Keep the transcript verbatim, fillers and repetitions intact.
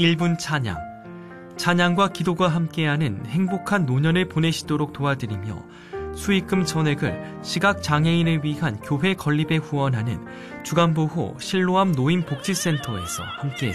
일 분 찬양, 찬양과 기도가 함께하는 행복한 노년을 보내시도록 도와드리며 수익금 전액을 시각장애인을 위한 교회 건립에 후원하는 주간보호 실로암 노인복지센터에서 함께